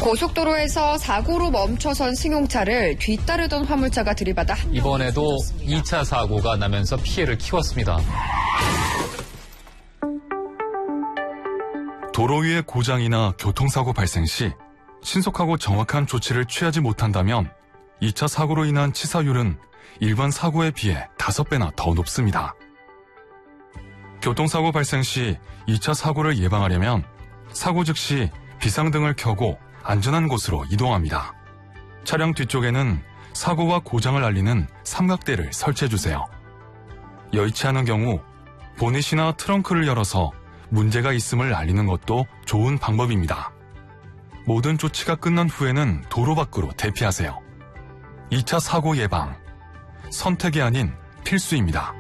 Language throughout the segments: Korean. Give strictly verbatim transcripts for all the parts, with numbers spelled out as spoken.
고속도로에서 사고로 멈춰선 승용차를 뒤따르던 화물차가 들이받아 한 이번에도 이 차 사고가 나면서 피해를 키웠습니다. 도로 위의 고장이나 교통사고 발생 시 신속하고 정확한 조치를 취하지 못한다면 이 차 사고로 인한 치사율은 일반 사고에 비해 다섯 배나 더 높습니다. 교통사고 발생 시 이 차 사고를 예방하려면 사고 즉시 비상등을 켜고 안전한 곳으로 이동합니다. 차량 뒤쪽에는 사고와 고장을 알리는 삼각대를 설치해주세요. 여의치 않은 경우 보닛이나 트렁크를 열어서 문제가 있음을 알리는 것도 좋은 방법입니다. 모든 조치가 끝난 후에는 도로 밖으로 대피하세요. 이 차 사고 예방, 선택이 아닌 필수입니다.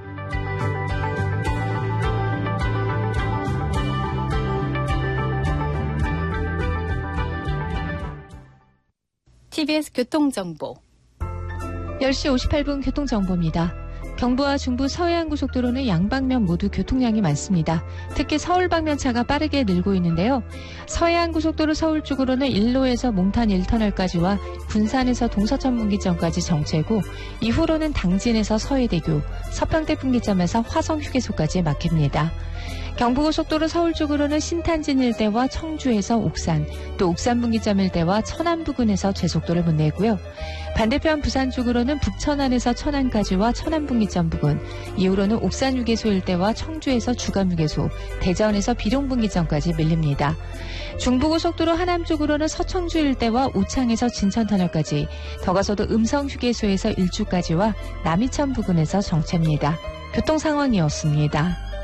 티비에스 교통정보 열 시 오십팔 분 교통정보입니다. 경부와 중부 서해안고속도로는 양방면 모두 교통량이 많습니다. 특히 서울 방면 차가 빠르게 늘고 있는데요. 서해안고속도로 서울 쪽으로는 일로에서 몽탄 일 터널까지와 군산에서 동서천 분기점까지 정체고 이후로는 당진에서 서해대교, 서평대 분기점에서 화성휴게소까지 막힙니다. 경부고속도로 서울 쪽으로는 신탄진 일대와 청주에서 옥산, 또 옥산 분기점 일대와 천안 부근에서 제속도를 못 내고요. 반대편 부산 쪽으로는 북천안에서 천안까지와 천안 분기점 부근, 이후로는 옥산 휴게소 일대와 청주에서 주감 휴게소, 대전에서 비룡 분기점까지 밀립니다. 중부고속도로 하남 쪽으로는 서청주 일대와 우창에서 진천터널까지, 더 가서도 음성 휴게소에서 일주까지와 남이천 부근에서 정체입니다. 교통 상황이었습니다.